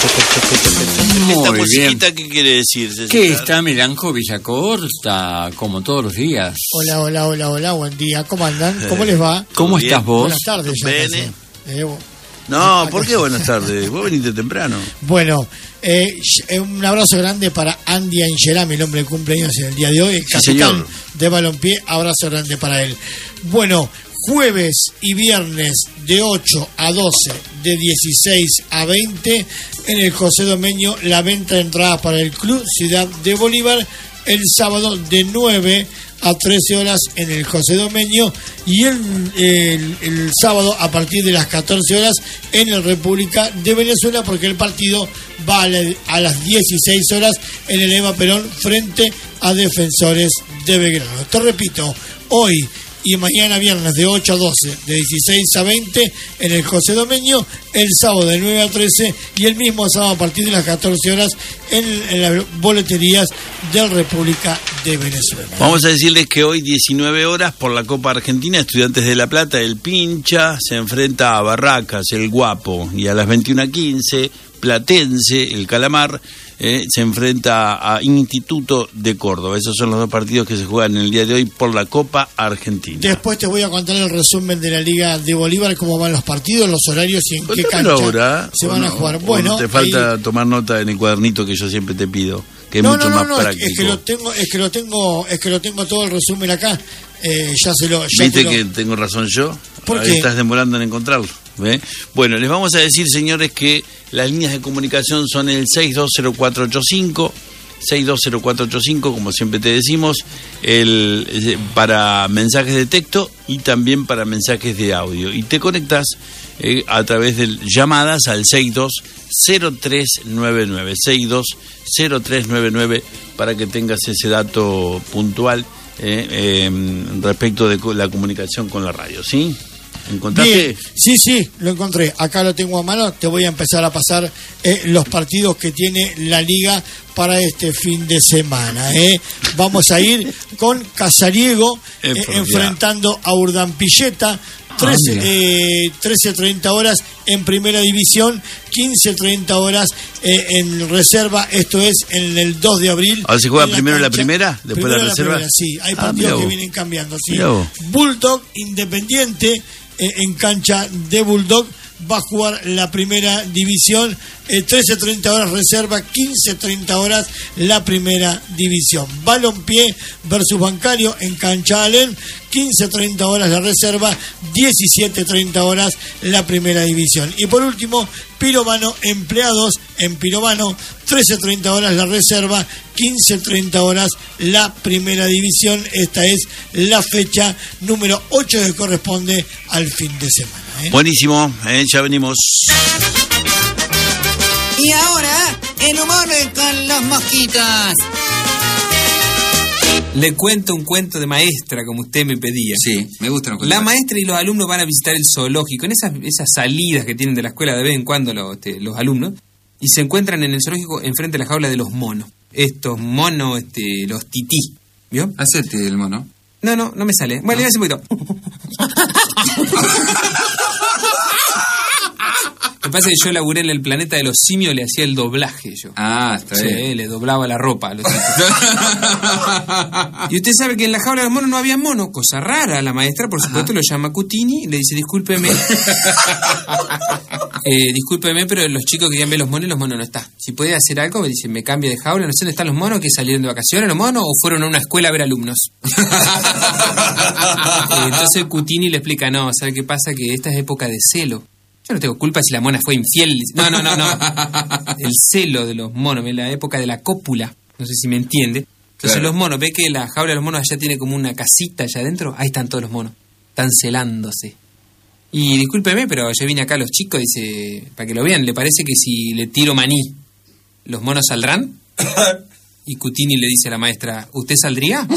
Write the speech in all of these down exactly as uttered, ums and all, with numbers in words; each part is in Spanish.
Esta Muy musiquita, bien. ¿qué quiere decir, César? ¿Qué está Milanco Villacorta, como todos los días? Hola, hola, hola, hola, buen día. ¿Cómo andan? ¿Cómo les va? ¿Cómo bien. estás vos? Buenas tardes. Ya Bene. casi. Eh, No, ¿por qué buenas tardes? Vos veniste temprano. Bueno, eh, eh, un abrazo grande para Andy Angelami, el hombre de cumpleaños en el día de hoy, el Sí, capitán señor. de balompié. Abrazo grande para él. Bueno, jueves y viernes de ocho a doce, de dieciséis a veinte, en el José Domeño, la venta de entradas para el Club Ciudad de Bolívar. El sábado de nueve a trece horas en el José Domeño, y el, el, el sábado a partir de las catorce horas en el República de Venezuela, porque el partido va a, la, a las dieciséis horas en el Eva Perón frente a Defensores de Belgrano. Te repito, hoy y mañana viernes de ocho a doce, de dieciséis a veinte en el José Domeño, el sábado de nueve a trece y el mismo sábado a partir de las catorce horas en, en las boleterías del República de Venezuela. Vamos a decirles que hoy, diecinueve horas, por la Copa Argentina, Estudiantes de La Plata, el Pincha, se enfrenta a Barracas, el Guapo, y a las veintiuna quince, Platense, el Calamar, eh, se enfrenta a Instituto de Córdoba. Esos son los dos partidos que se juegan en el día de hoy por la Copa Argentina. Después te voy a contar el resumen de la Liga de Bolívar, cómo van los partidos, los horarios y en qué Contámelo cancha ahora, se ¿o van no? a jugar. ¿O Bueno, te falta ahí... tomar nota en el cuadernito que yo siempre te pido, que es no, mucho no, no, más no, práctico. es que lo tengo, es que lo tengo, es que lo tengo todo el resumen acá. Eh, ya se lo. Ya ¿Viste te lo... que tengo razón yo? ¿Por Ahí qué? estás demorando en encontrarlo. ¿Ve? Bueno, les vamos a decir, señores, que las líneas de comunicación son el seis dos cero cuatro ocho cinco, seis dos cero cuatro ocho cinco, como siempre te decimos, el, para mensajes de texto y también para mensajes de audio. Y te conectas eh, a través de llamadas al seis dos cero tres nueve nueve, seis dos cero tres nueve nueve, para que tengas ese dato puntual eh, eh, respecto de la comunicación con la radio, ¿sí? ¿Encontraste? Bien, sí, sí, lo encontré. Acá lo tengo a mano. Te voy a empezar a pasar eh, los partidos que tiene la Liga para este fin de semana. Eh. Vamos a ir con Casariego eh, enfrentando a Urdampilleta. trece, eh, trece treinta horas en Primera División, quince treinta horas eh, en Reserva, esto es en el dos de abril. ¿Ahora se juega en primero la cancha. Primera, después Primero la Reserva? Primera, sí, hay Ah, partidos mirá que vos. vienen cambiando. Sí. Mirá vos. Bulldog Independiente, eh, en cancha de Bulldog, va a jugar la Primera División, eh, trece treinta horas Reserva, quince treinta horas la Primera División. Balompié versus Bancario en cancha Allen, quince treinta horas la Reserva, diecisiete treinta horas la Primera División. Y por último, Piromano Empleados en Piromano, trece treinta horas la Reserva, quince treinta horas la Primera División. Esta es la fecha número ocho que corresponde al fin de semana. ¿eh? Buenísimo, eh, ya venimos. Y ahora, el humor con los mosquitos. Le cuento un cuento de maestra, como usted me pedía. Sí, me gustan los La cuentos. maestra y los alumnos van a visitar el zoológico, en esas, esas salidas que tienen de la escuela de vez en cuando los, este, los alumnos, y se encuentran en el zoológico enfrente de la jaula de los monos. Estos monos, este, los tití. ¿Vio? Hacete el mono. No, no, no me sale. Bueno, le voy a hacer un poquito. Lo que pasa es que yo laburé en el planeta de los simios, le hacía el doblaje yo. Ah, está Sí, bien. le doblaba la ropa a los tipos. Y usted sabe que en la jaula de los monos no había monos, cosa rara. La maestra, por supuesto, lo llama Cutini y le dice, discúlpeme. eh, discúlpeme, pero los chicos querían ver los monos y los monos no están. Si puede hacer algo, me dice, me cambie de jaula, no sé dónde están los monos, que salieron de vacaciones los monos o fueron a una escuela a ver alumnos. eh, entonces Cutini le explica, no, ¿sabe qué pasa? Que esta es época de celo. Yo no tengo culpa si la mona fue infiel. No, no, no, no. El celo de los monos, en la época de la cópula. No sé si me entiende. Entonces Claro. los monos, ve que la jaula de los monos allá tiene como una casita allá adentro. Ahí están todos los monos. Están celándose. Y discúlpeme, pero yo vine acá a los chicos, dice, para que lo vean, ¿le parece que si le tiro maní, los monos saldrán? Y Cutini le dice a la maestra, ¿usted saldría?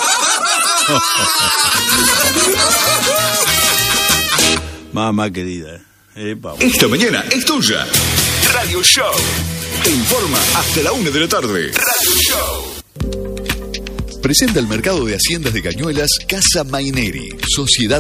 Mamá querida. Eh, vamos. Esta mañana es tuya. Radio Show. Te informa hasta la una de la tarde. Radio Show. Presenta el mercado de haciendas de Cañuelas Casa Maineri, Sociedad